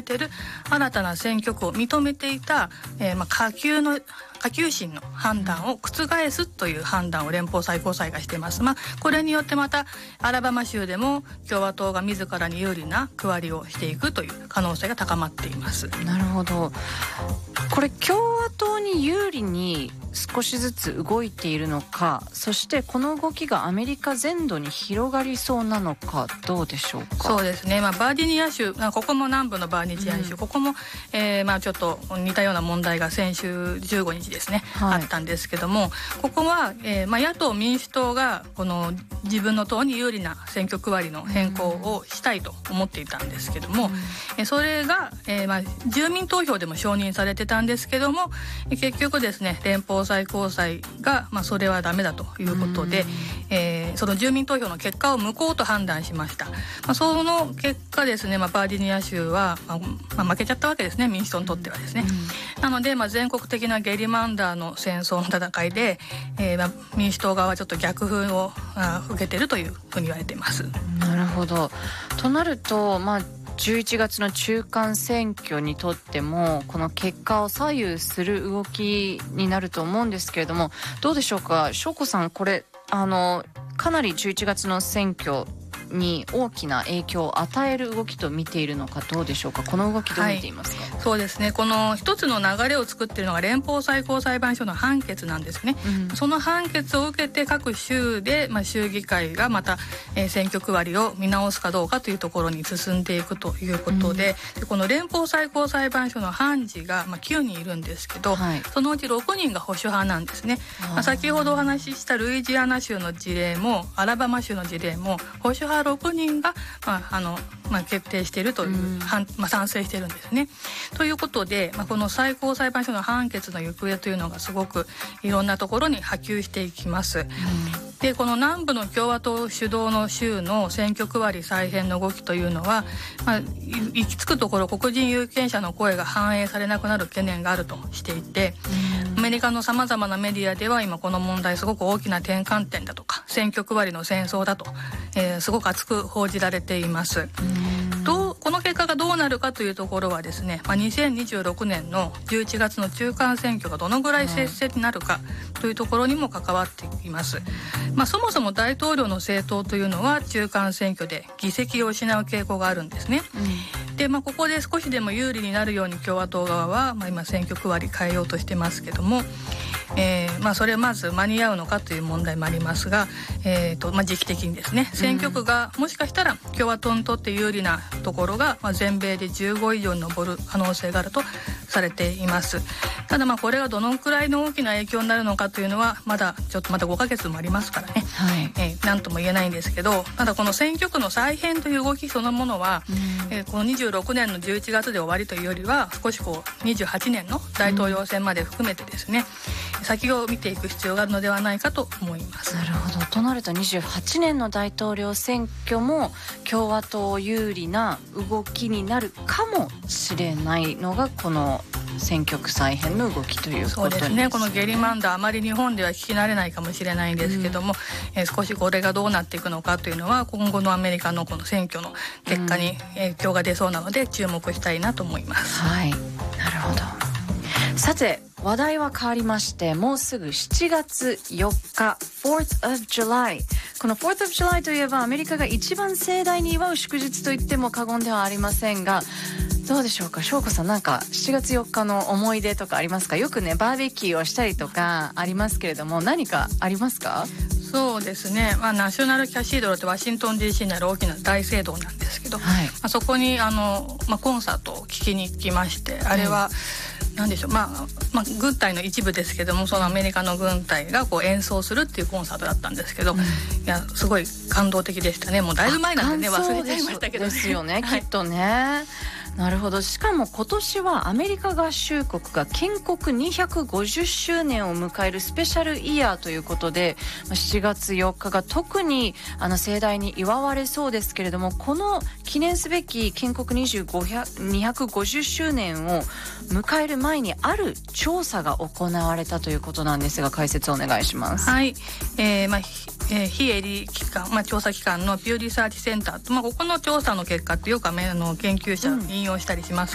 ている新たな選挙区を認めていた、下級審の判断を覆すという判断を連邦最高裁がしています。これによってまたアラバマ州でも共和党が自らに有利な区割りをしていくという可能性が高まっています。 なるほど。これ共和党に有利に少しずつ動いているのか、そしてこの動きがアメリカ全土に広がりそうなのか、どうでしょうか。 そうですね、バージニア州、ここも南部のバージニア州、ここも、ちょっと似たような問題が先週15日ですね、あったんですけども、ここは、野党民主党がこの自分の党に有利な選挙区割りの変更をしたいと思っていたんですけども、それが、住民投票でも承認されてたんですけども、結局ですね、連邦最高裁が、それはダメだということで、その住民投票の結果を無効と判断しました。その結果ですね、バージニア州は、負けちゃったわけですね、民主党にとってはですね。なので、全国的なゲリマンダーの戦争の戦いで、民主党側はちょっと逆風を受けているというふうに言われています。 なるほど。となると、11月の中間選挙にとってもこの結果を左右する動きになると思うんですけれども、どうでしょうか。翔子さん、これかなり11月の選挙に大きな影響を与える動きと見ているのか、どうでしょうか。この動きどう見ていますか。 そうですね、この一つの流れを作っているのが連邦最高裁判所の判決なんですね。その判決を受けて各州で、州議会がまた、選挙区割りを見直すかどうかというところに進んでいくということで、この連邦最高裁判所の判事が、9人いるんですけど、そのうち6人が保守派なんですね。先ほどお話ししたルイジアナ州の事例もアラバマ州の事例も保守派6人が、決定しているという、賛成しているんですね。ということで、この最高裁判所の判決の行方というのがすごくいろんなところに波及していきます。で、この南部の共和党主導の州の選挙区割り再編の動きというのは、行き着くところ黒人有権者の声が反映されなくなる懸念があるとしていて、アメリカのさまざまなメディアでは今この問題すごく大きな転換点だとか、選挙区割りの戦争だと、すごく熱く報じられています。この結果がどうなるかというところはですね、2026年の11月の中間選挙がどのぐらい接戦になるかというところにも関わっています。そもそも大統領の政党というのは中間選挙で議席を失う傾向があるんですね。で、ここで少しでも有利になるように共和党側は、今選挙区割り変えようとしてますけども、それまず間に合うのかという問題もありますが、時期的にですね、選挙区がもしかしたら共和党にとって有利なところが、全米で15以上に上る可能性があるとされています。ただこれがどのくらいの大きな影響になるのかというのはまだ5ヶ月もありますからね、何とも言えないんですけど、ただこの選挙区の再編という動きそのものは、この26年の11月で終わりというよりは少し28年の大統領選まで含めてですね、先を見ていく必要があるのではないかと思います。 なるほど。となると28年の大統領選挙も共和党有利な動きになるかもしれないのがこの選挙区再編の動きということですね。 そうですね、このゲリマンダーあまり日本では聞き慣れないかもしれないんですけども、少しこれがどうなっていくのかというのは今後のアメリカのこの選挙の結果に影響が出そうなので注目したいなと思います。 なるほど。さて、話題は変わりまして、もうすぐ7月4日 4th of July。 この 4th of July といえばアメリカが一番盛大に祝う祝日と言っても過言ではありませんが、どうでしょうか。翔子さん、7月4日の思い出とかありますか。よくね、バーベキューをしたりとかありますけれども、何かありますか。 そうですね、ナショナルキャシードルってワシントン DC にある大きな大聖堂なんですけど、そこにコンサートを聴きに行きまして、あれは、なんでしょう、軍隊の一部ですけども、そのアメリカの軍隊が演奏するっていうコンサートだったんですけど、いやすごい感動的でしたね。もうだいぶ前なんでね、忘れちゃいましたけどね。 ですよね、きっとね。なるほど。しかも今年はアメリカ合衆国が建国250周年を迎えるスペシャルイヤーということで、7月4日が特に盛大に祝われそうですけれども、この記念すべき建国250周年を迎える前にある調査が行われたということなんですが、解説をお願いします。 非営利機関、調査機関のピューリサーチセンターと、ここの調査の結果ってよく研究者引用したりします